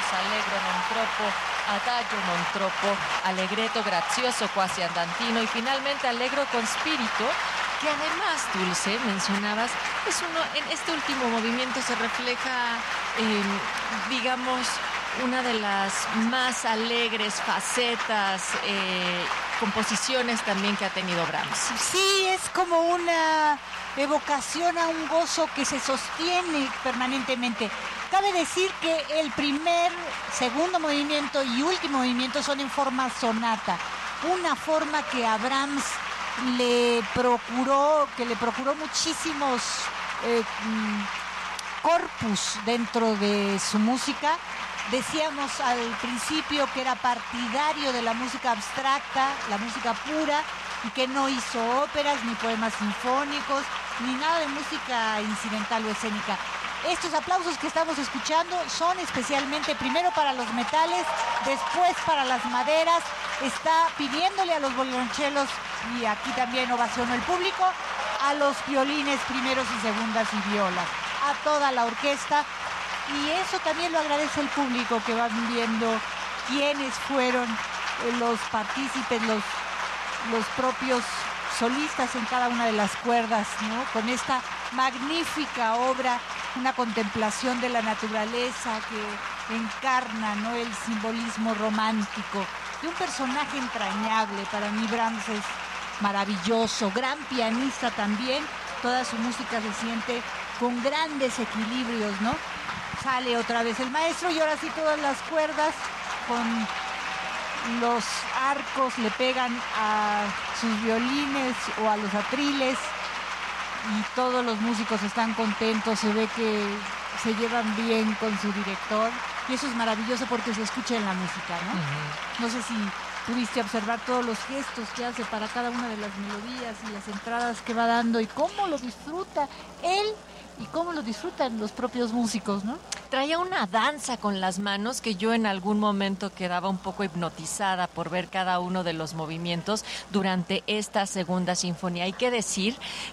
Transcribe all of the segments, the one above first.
allegro non troppo, adagio non troppo, allegretto grazioso quasi andantino y finalmente allegro con spirito, que además, Dulce, mencionabas, en este último movimiento se refleja, digamos, una de las más alegres facetas, composiciones también que ha tenido Brahms. Sí, es como una evocación a un gozo que se sostiene permanentemente. Cabe decir que el primer, segundo movimiento y último movimiento son en forma sonata, una forma que a Brahms le procuró muchísimos corpus dentro de su música. Decíamos al principio que era partidario de la música abstracta, la música pura, y que no hizo óperas, ni poemas sinfónicos, ni nada de música incidental o escénica. Estos aplausos que estamos escuchando son especialmente primero para los metales, después para las maderas. Está pidiéndole a los violonchelos, y aquí también ovacionó el público, a los violines primeros y segundas y violas, a toda la orquesta. Y eso también lo agradece el público, que van viendo quiénes fueron los partícipes, los propios solistas en cada una de las cuerdas, ¿no? Con esta magnífica obra, una contemplación de la naturaleza que encarna, ¿no?, el simbolismo romántico de un personaje entrañable. Para mí Brahms es maravilloso, gran pianista también, toda su música se siente con grandes equilibrios, ¿no? Sale otra vez el maestro y ahora sí todas las cuerdas con los arcos le pegan a sus violines o a los atriles y todos los músicos están contentos, se ve que se llevan bien con su director y eso es maravilloso porque se escucha en la música, ¿no? Uh-huh. No sé si pudiste observar todos los gestos que hace para cada una de las melodías y las entradas que va dando y cómo lo disfruta él y cómo lo disfrutan los propios músicos, ¿no? Traía una danza con las manos que yo en algún momento quedaba un poco hipnotizada por ver cada uno de los movimientos durante esta segunda sinfonía. Hay que decir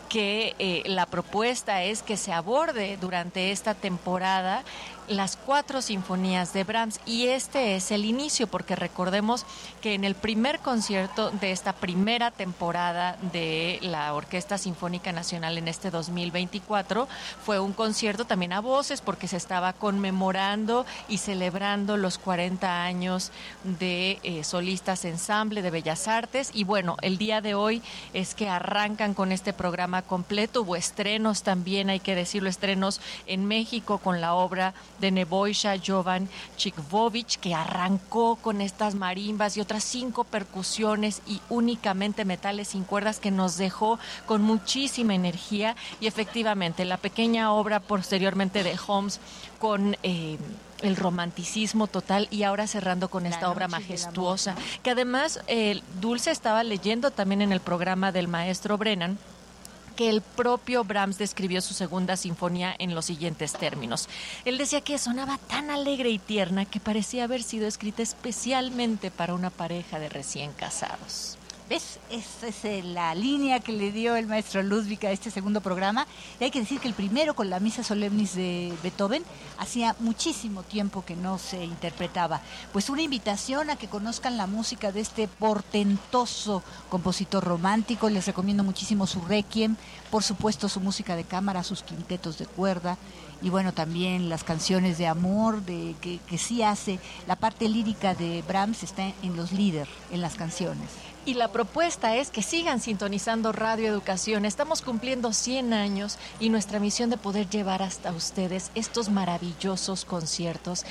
que la propuesta es que se aborde durante esta temporada las 4 sinfonías de Brahms y este es el inicio, porque recordemos que en el primer concierto de esta primera temporada de la Orquesta Sinfónica Nacional en este 2024 fue un concierto también a voces, porque se estaba conmemorando y celebrando los 40 años de Solistas Ensamble de Bellas Artes. Y bueno, el día de hoy es que arrancan con este programa completo. Hubo estrenos también, hay que decirlo, estrenos en México con la obra de Nebojša Jovan Chikvović, que arrancó con estas marimbas y otras 5 percusiones y únicamente metales sin cuerdas, que nos dejó con muchísima energía. Y efectivamente la pequeña obra posteriormente de Holmes con el romanticismo total, y ahora cerrando con esta obra majestuosa, que además Dulce estaba leyendo también en el programa del maestro Brennan que el propio Brahms describió su segunda sinfonía en los siguientes términos. Él decía que sonaba tan alegre y tierna que parecía haber sido escrita especialmente para una pareja de recién casados. ¿Ves? Esa es la línea que le dio el maestro Ludwig a este segundo programa. Y hay que decir que el primero, con la Missa Solemnis de Beethoven, hacía muchísimo tiempo que no se interpretaba. Pues una invitación a que conozcan la música de este portentoso compositor romántico. Les recomiendo muchísimo su Requiem, por supuesto su música de cámara, sus quintetos de cuerda, y bueno, también las canciones de amor que sí hace. La parte lírica de Brahms está en los Lieder, en las canciones. Y la propuesta es que sigan sintonizando Radio Educación. Estamos cumpliendo 100 años y nuestra misión de poder llevar hasta ustedes estos maravillosos conciertos.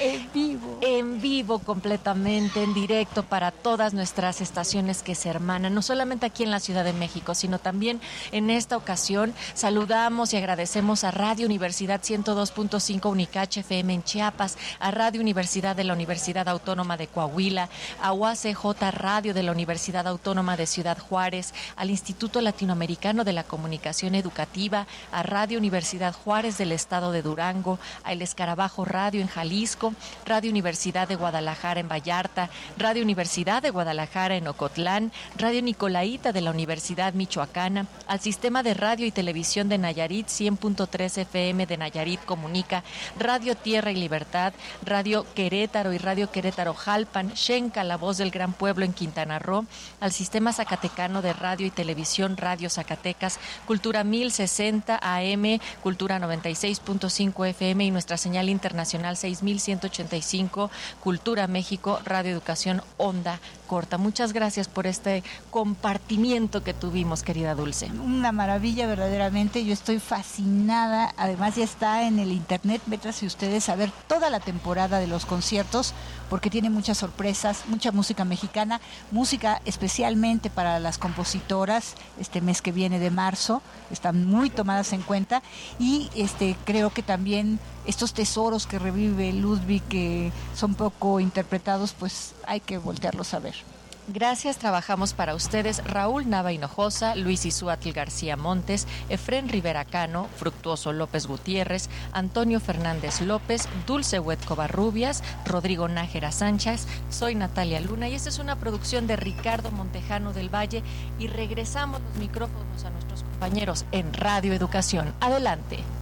En vivo completamente, en directo, para todas nuestras estaciones que se hermanan, no solamente aquí en la Ciudad de México, sino también en esta ocasión. Saludamos y agradecemos a Radio Universidad 102.5 Unicach FM en Chiapas, a Radio Universidad de la Universidad Autónoma de Coahuila, a UACJ Radio de la Universidad Autónoma Autónoma de Ciudad Juárez, al Instituto Latinoamericano de la Comunicación Educativa, a Radio Universidad Juárez del Estado de Durango, a El Escarabajo Radio en Jalisco, Radio Universidad de Guadalajara en Vallarta, Radio Universidad de Guadalajara en Ocotlán, Radio Nicolaita de la Universidad Michoacana, al Sistema de Radio y Televisión de Nayarit, 100.3 FM de Nayarit Comunica, Radio Tierra y Libertad, Radio Querétaro y Radio Querétaro Jalpan, Xenca, La Voz del Gran Pueblo en Quintana Roo, al Sistema Zacatecano de Radio y Televisión, Radio Zacatecas, Cultura 1060 AM, Cultura 96.5 FM y nuestra señal internacional 6185, Cultura México, Radio Educación Onda Corta. Muchas gracias por este compartimiento que tuvimos, querida Dulce. Una maravilla verdaderamente, yo estoy fascinada, además ya está en el internet, métanse ustedes a ver toda la temporada de los conciertos, porque tiene muchas sorpresas, mucha música mexicana, música especialmente para las compositoras, este mes que viene de marzo, están muy tomadas en cuenta, y creo que también estos tesoros que revive Ludwig, que son poco interpretados, pues hay que voltearlos a ver. Gracias, trabajamos para ustedes Raúl Nava Hinojosa, Luis Isúatl García Montes, Efrén Rivera Cano, Fructuoso López Gutiérrez, Antonio Fernández López, Dulce Huet Covarrubias, Rodrigo Nájera Sánchez, soy Natalia Luna y esta es una producción de Ricardo Montejano del Valle y regresamos los micrófonos a nuestros compañeros en Radio Educación. Adelante.